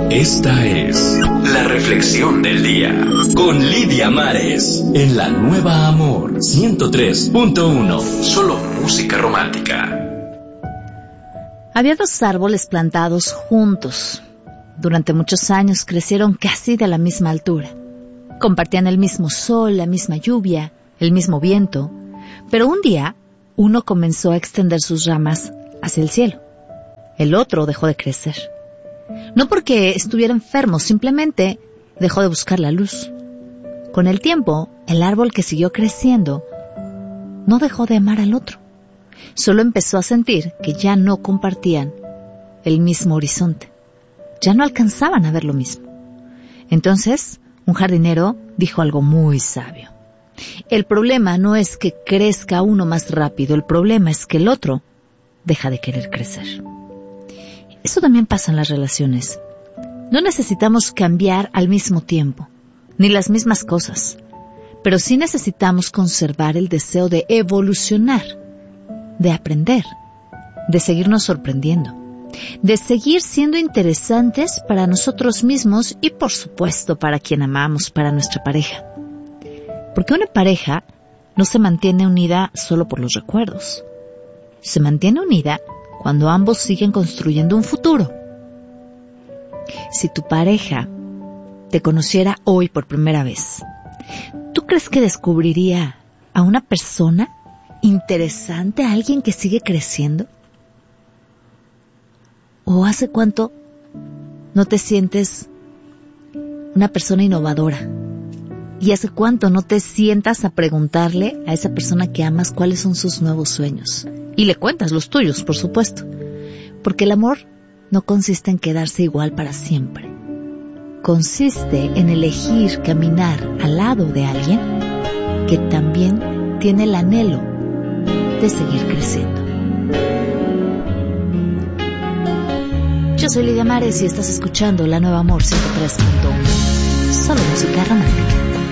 Esta es la reflexión del día con Lidia Mares en la Nueva Amor 103.1. Solo música romántica. Había dos árboles plantados juntos. Durante muchos años crecieron casi de la misma altura. Compartían el mismo sol, la misma lluvia, el mismo viento. Pero un día, uno comenzó a extender sus ramas hacia el cielo. El otro dejó de crecer. No porque estuviera enfermo, simplemente dejó de buscar la luz. Con el tiempo, el árbol que siguió creciendo no dejó de amar al otro. Solo empezó a sentir que ya no compartían el mismo horizonte. Ya no alcanzaban a ver lo mismo. Entonces, un jardinero dijo algo muy sabio. El problema no es que crezca uno más rápido, el problema es que el otro deja de querer crecer. Eso también pasa en las relaciones. No necesitamos cambiar al mismo tiempo, ni las mismas cosas, pero sí necesitamos conservar el deseo de evolucionar, de aprender, de seguirnos sorprendiendo, de seguir siendo interesantes para nosotros mismos y, por supuesto, para quien amamos, para nuestra pareja. Porque una pareja no se mantiene unida solo por los recuerdos. Se mantiene unida cuando ambos siguen construyendo un futuro. Si tu pareja te conociera hoy por primera vez, ¿tú crees que descubriría a una persona interesante, a alguien que sigue creciendo? ¿O hace cuánto no te sientes una persona innovadora? ¿Y hace cuánto no te sientas a preguntarle a esa persona que amas cuáles son sus nuevos sueños? Y le cuentas los tuyos, por supuesto. Porque el amor no consiste en quedarse igual para siempre. Consiste en elegir caminar al lado de alguien que también tiene el anhelo de seguir creciendo. Yo soy Lidia Mares y estás escuchando La Nueva Amor 103.1. Solo música romántica.